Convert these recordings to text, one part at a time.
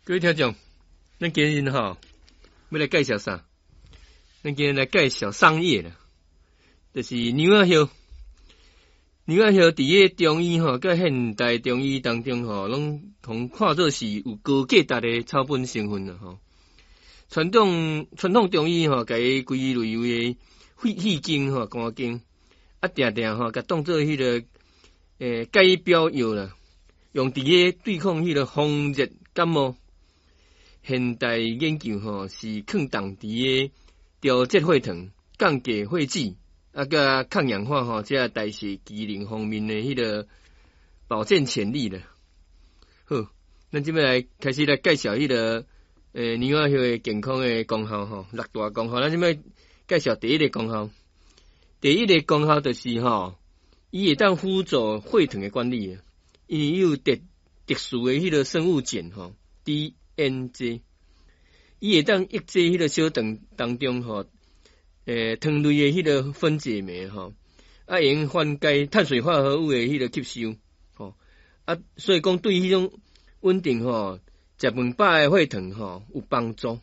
各位听众，咱今日要来介绍啥？咱今日来介绍桑叶啦，就是牛仔叶。牛仔叶伫个中医甲现代中医当中拢看作是有高价值的草本成分啦传统中医甲伊归类为细茎肝经，定定甲当做迄个解表药啦，用伫个对抗迄个风热感冒。现代研究是抗重伫个调节血糖、降低血脂，甲抗氧化这代谢机能方面的迄个保健潜力啦。好，咱即摆来开始来介绍迄个牛仔叶的健康的功效六大功效。咱即摆介绍第一个功效。第一个功效就是伊会当辅助血糖的管理，因为伊有特殊的迄个生物碱DNZ， 伊会当抑制迄个小肠当中糖类的迄个分解酶会用缓解碳水化合物的迄个吸收所以讲对迄种稳定食饭饱的血糖有帮助。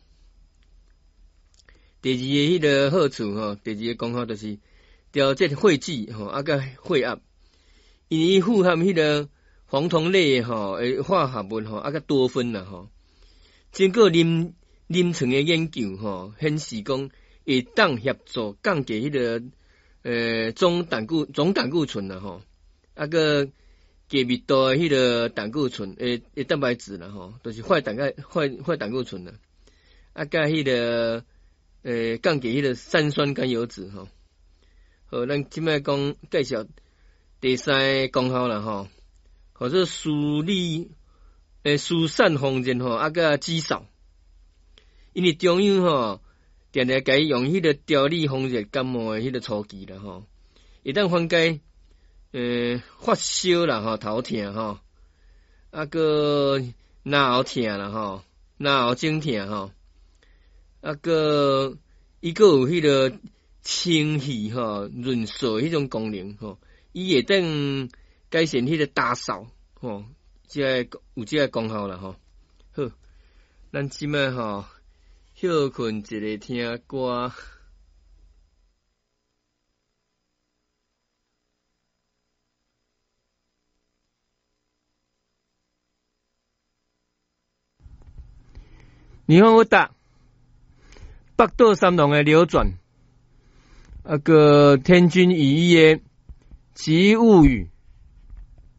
第二个迄个好处第二个功效就是调节血脂甲血压，因为伊富含迄个黄酮类的化合物甲多酚啦经过临床的研究显示讲会当协助降低迄个总胆固醇啦个低密度的迄个胆固醇蛋白质啦就是坏胆固醇啦甲迄个降低迄个三酸甘油脂好，咱即摆讲介绍第三个功效啦或者疏散风热甲肌少。因为中央定定甲伊用迄个调理风热感冒的迄个初期啦会当缓解发烧啦头痛个脑后痛啦脑后肿痛个伊个有迄个清气润燥迄种功能伊会当改善迄个打扫有这个功效啦好，咱即摆休困一个听歌。你看我答北斗三郎的流转，个天君羽衣的奇物语。